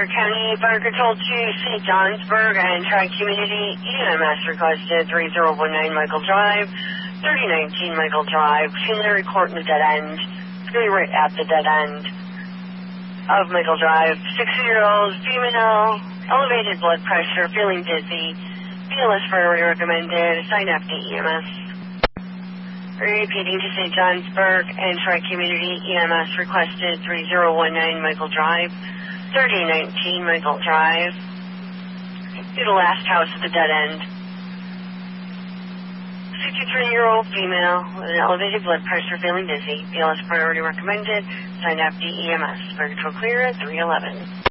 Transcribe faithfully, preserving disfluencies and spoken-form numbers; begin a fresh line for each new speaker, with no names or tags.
Stark County Fire Control to Saint Johnsburg and Tri-Community E M S requested three zero one nine Michael Drive, thirty nineteen Michael Drive, between Larry Court and the dead end. It's going to be right at the dead end of Michael Drive. sixty-year-old female, elevated blood pressure, feeling dizzy. B L S priority recommended. Assign F D E M S. Repeating to Saint Johnsburg and Tri-Community E M S requested three zero one nine Michael Drive, thirty nineteen Michael Drive. To the last house at the dead end. sixty-three-year-old female with an elevated blood pressure, feeling dizzy. B L S priority recommended. Assign F D E M S. Fire control clear at three eleven.